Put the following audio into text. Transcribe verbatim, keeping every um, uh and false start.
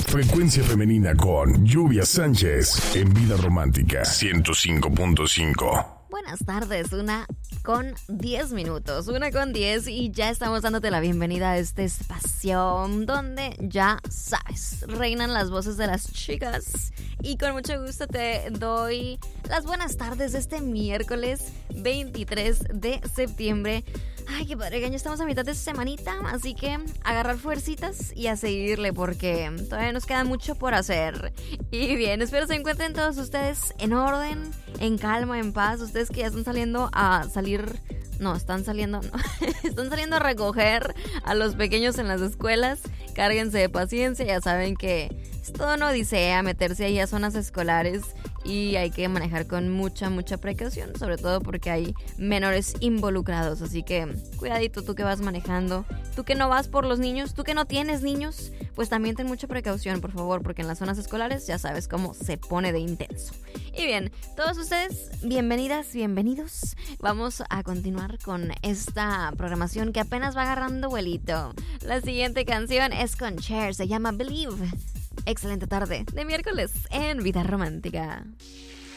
Frecuencia femenina con Lluvia Sánchez en Vida Romántica ciento cinco punto cinco. Buenas tardes, una con diez minutos, una con diez y ya estamos dándote la bienvenida a este espacio donde ya sabes, reinan las voces de las chicas y con mucho gusto te doy las buenas tardes de este miércoles veintitrés de septiembre. Ay, qué padre, ya estamos a mitad de semanita, así que agarrar fuercitas y a seguirle porque todavía nos queda mucho por hacer. Y bien, espero se encuentren todos ustedes en orden, en calma, en paz. Ustedes que ya están saliendo a salir... No, están saliendo, no. Están saliendo a recoger a los pequeños en las escuelas. Cárguense de paciencia, ya saben que es todo una odisea meterse ahí a zonas escolares y hay que manejar con mucha, mucha precaución, sobre todo porque hay menores involucrados. Así que cuidadito tú que vas manejando, tú que no vas por los niños, tú que no tienes niños, pues también ten mucha precaución, por favor, porque en las zonas escolares ya sabes cómo se pone de intenso. Y bien, todos ustedes, bienvenidas, bienvenidos. Vamos a continuar con esta programación que apenas va agarrando vuelito. La siguiente canción es con Cher, se llama Believe. Excelente tarde de miércoles en Vida Romántica.